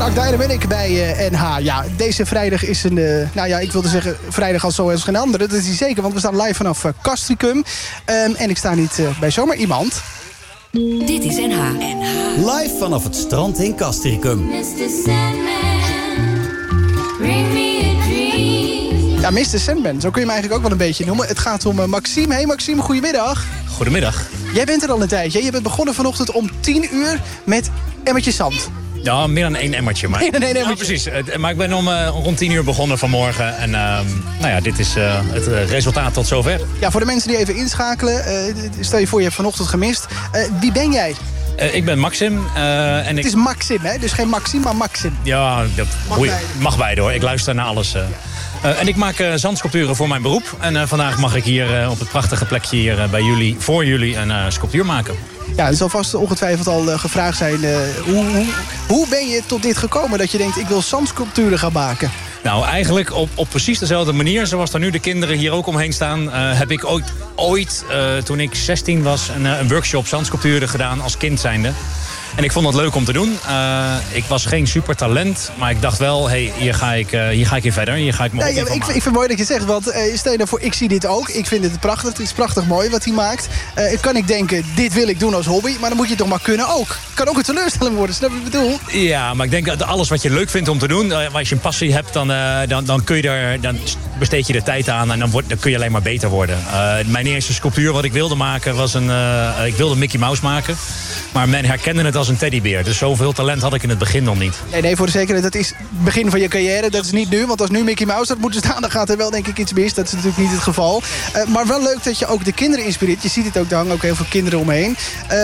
Daar ben ik bij NH. Ja, deze vrijdag is een... ik wilde zeggen vrijdag als zo als geen andere. Dat is niet zeker, want we staan live vanaf Castricum. En ik sta niet bij zomaar iemand. Dit is NH. Live vanaf het strand in Castricum. Mr. Sandman, bring me a dream. Ja, Mr. Sandman, zo kun je hem eigenlijk ook wel een beetje noemen. Het gaat om Maxime. Hey Maxime, goedemiddag. Goedemiddag. Jij bent er al een tijdje. Je bent begonnen vanochtend om 10 uur met emmertjes zand. Ja, meer dan één emmertje. Maar... Meer dan één ja, emmertje. precies. Maar ik ben om rond 10 uur begonnen vanmorgen. En dit is het resultaat tot zover. Ja, voor de mensen die even inschakelen. Stel je voor, je hebt vanochtend gemist. Wie ben jij? Ik ben Maxim. Het is Maxime, hè? Dus geen Maxime, maar Maxim. Ja, dat mag beide hoor. Ik luister naar alles. En ik maak zandsculpturen voor mijn beroep. En vandaag mag ik hier op het prachtige plekje hier bij jullie, voor jullie, een sculptuur maken. Ja, het zal vast ongetwijfeld al gevraagd zijn. Hoe ben je tot dit gekomen dat je denkt, ik wil zandsculpturen gaan maken? Nou, eigenlijk op precies dezelfde manier, zoals er nu de kinderen hier ook omheen staan, heb ik ooit toen ik 16 was, een workshop zandsculpturen gedaan als kind zijnde. En ik vond het leuk om te doen. Ik was geen super talent, maar ik dacht wel, hier ga ik in verder. Hier ga ik me ik vind het mooi dat je het zegt, want stel je nou voor, ik zie dit ook. Ik vind het prachtig, het is prachtig mooi wat hij maakt. Kan ik denken, dit wil ik doen als hobby, maar dan moet je het toch maar kunnen ook. Het kan ook een teleurstelling worden, snap je wat ik bedoel? Ja, maar ik denk dat alles wat je leuk vindt om te doen, als je een passie hebt, dan besteed je de tijd aan en dan kun je alleen maar beter worden. Mijn eerste sculptuur wat ik wilde maken was ik wilde Mickey Mouse maken. Maar men herkende het als een teddybeer. Dus zoveel talent had ik in het begin nog niet. Nee, voor de zekerheid, dat is het begin van je carrière. Dat is niet nu, want als nu Mickey Mouse had moeten staan, dan gaat er wel denk ik iets mis. Dat is natuurlijk niet het geval. Maar wel leuk dat je ook de kinderen inspireert. Je ziet het ook, daar hangen ook heel veel kinderen omheen.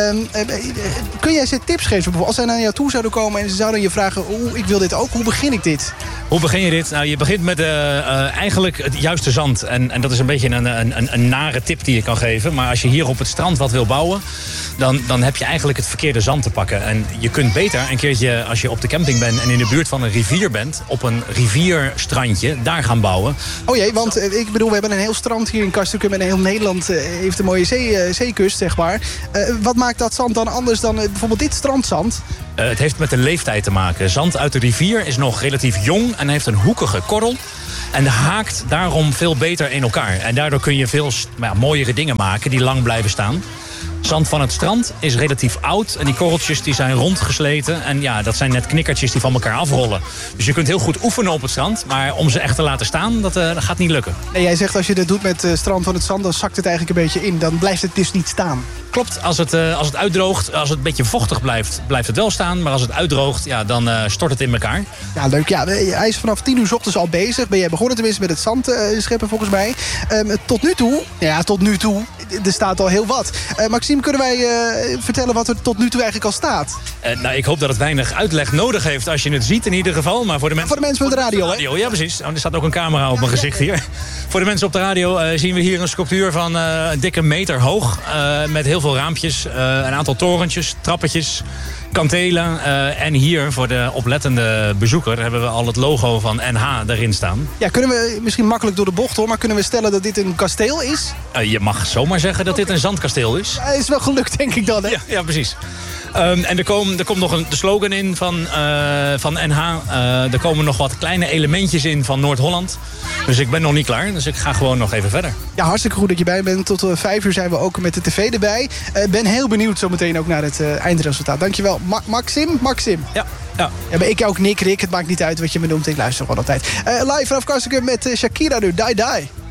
Kun jij ze tips geven? Bijvoorbeeld als zij naar jou toe zouden komen en ze zouden je vragen, ik wil dit ook, hoe begin ik dit? Hoe begin je dit? Nou, je begint met eigenlijk het juiste zand. En dat is een beetje een nare tip die je kan geven. Maar als je hier op het strand wat wil bouwen, dan heb je eigenlijk het verkeerde zand te pakken. En je kunt beter een keertje, als je op de camping bent en in de buurt van een rivier bent, op een rivierstrandje, daar gaan bouwen. Oh jee, want ik bedoel, we hebben een heel strand hier in Castricum en heel Nederland heeft een mooie zeekust, zeg maar. Wat maakt dat zand dan anders dan bijvoorbeeld dit strandzand? Het heeft met de leeftijd te maken. Zand uit de rivier is nog relatief jong en heeft een hoekige korrel. En haakt daarom veel beter in elkaar. En daardoor kun je veel mooiere dingen maken die lang blijven staan. Zand van het strand is relatief oud. En die korreltjes die zijn rondgesleten. En ja, dat zijn net knikkertjes die van elkaar afrollen. Dus je kunt heel goed oefenen op het strand. Maar om ze echt te laten staan, dat gaat niet lukken. Nee, jij zegt als je dat doet met strand van het zand, dan zakt het eigenlijk een beetje in. Dan blijft het dus niet staan. Klopt, als het uitdroogt, als het een beetje vochtig blijft het wel staan. Maar als het uitdroogt, ja, dan stort het in elkaar. Ja, leuk. Ja, hij is vanaf 10 uur 's ochtends al bezig. Ben jij begonnen tenminste met het zand scheppen volgens mij. Tot nu toe, er staat al heel wat. Maxime, kunnen wij vertellen wat er tot nu toe eigenlijk al staat? Ik hoop dat het weinig uitleg nodig heeft als je het ziet in ieder geval. Maar voor de mensen op de radio, hè? Ja, precies. Er staat ook een camera op mijn gezicht hier. Voor de mensen op de radio zien we hier een sculptuur van een dikke meter hoog. Met heel veel raampjes, een aantal torentjes, trappetjes, kantelen. En hier voor de oplettende bezoeker hebben we al het logo van NH erin staan. Ja, kunnen we misschien makkelijk door de bocht hoor, maar kunnen we stellen dat dit een kasteel is? Je mag zomaar zeggen dat dit een zandkasteel is. Is wel gelukt, denk ik dan, hè? Ja, precies. En er komt nog de slogan in van NH. Er komen nog wat kleine elementjes in van Noord-Holland. Dus ik ben nog niet klaar. Dus ik ga gewoon nog even verder. Ja, hartstikke goed dat je bij bent. Tot 5 uur zijn we ook met de tv erbij. Ben heel benieuwd zometeen ook naar het eindresultaat. Dankjewel. Maxim? Ja. Maar ik ook Rick. Het maakt niet uit wat je me noemt. Ik luister gewoon altijd. Live vanaf Castricum met Shakira nu. Die Die.